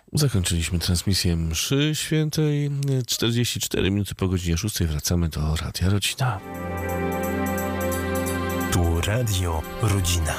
Zakończyliśmy transmisję mszy świętej. 44 minuty po godzinie 6 wracamy do Radia Rodzina. Tu Radio Rodzina.